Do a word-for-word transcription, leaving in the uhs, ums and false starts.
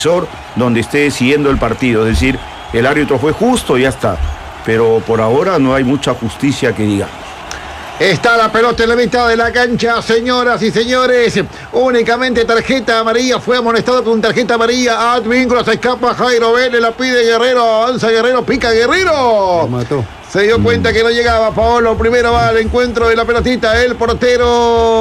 donde esté siguiendo el partido, es decir, el árbitro fue justo y ya está, pero por ahora no hay mucha justicia que digamos. Está la pelota en la mitad de la cancha, señoras y señores. Únicamente tarjeta amarilla. Fue amonestado con tarjeta amarilla. Advíncula, se escapa Jairo Vélez, la pide Guerrero. Avanza Guerrero, pica Guerrero. Lo mató. Se dio cuenta que no llegaba. Paolo primero va al encuentro de la pelotita. El portero.